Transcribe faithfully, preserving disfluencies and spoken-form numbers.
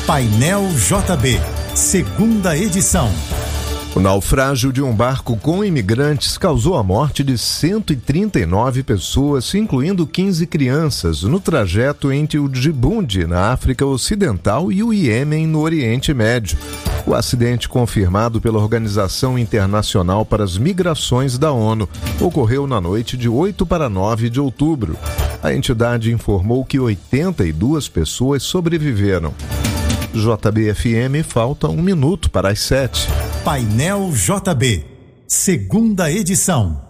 Painel J B, segunda edição. O naufrágio de um barco com imigrantes causou a morte de cento e trinta e nove pessoas, incluindo quinze crianças, no trajeto entre o Djibouti, na África Ocidental, e o Iêmen, no Oriente Médio. O acidente, confirmado pela Organização Internacional para as Migrações da ONU, ocorreu na noite de oito para nove de outubro. A entidade informou que oitenta e duas pessoas sobreviveram. J B F M, falta um minuto para as sete. Painel J B, segunda edição.